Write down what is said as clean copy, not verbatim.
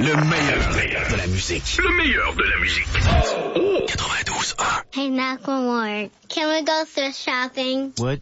Le meilleur de la musique. Le meilleur de la musique. Oh. 92.1. Hey, Macklemore, can we go thrift shopping? What?